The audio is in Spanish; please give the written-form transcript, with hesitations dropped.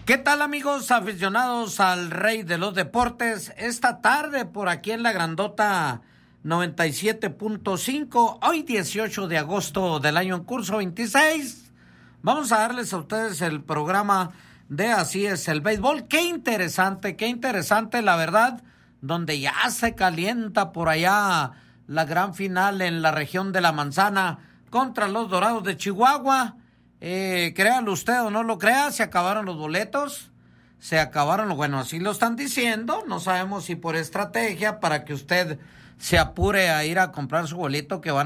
¿Qué tal, amigos aficionados al Rey de los Deportes? Esta tarde por aquí en la Grandota 97.5, hoy 18 de agosto del año en curso 26, vamos a darles a ustedes el programa de Así es el Béisbol. Qué interesante, la verdad, donde ya se calienta por allá la gran final en la región de La Manzana contra los Dorados de Chihuahua. Créalo usted o no lo crea, se acabaron los boletos, bueno, así lo están diciendo, no sabemos si por estrategia para que usted se apure a ir a comprar su boleto que van